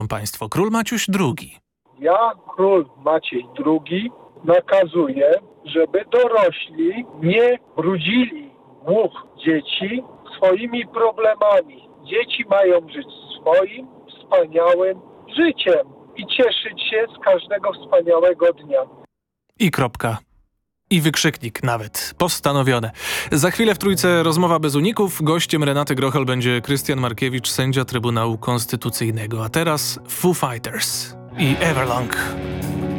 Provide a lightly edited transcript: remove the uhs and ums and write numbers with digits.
Państwo, król Maciuś II. Ja, król Maciej II, nakazuję, żeby dorośli nie brudzili głów dzieci swoimi problemami. Dzieci mają żyć swoim wspaniałym życiem i cieszyć się z każdego wspaniałego dnia. I kropka. I wykrzyknik nawet. Postanowione. Za chwilę w Trójce rozmowa bez uników. Gościem Renaty Grochol będzie Krystian Markiewicz, sędzia Trybunału Konstytucyjnego. A teraz Foo Fighters i Everlong.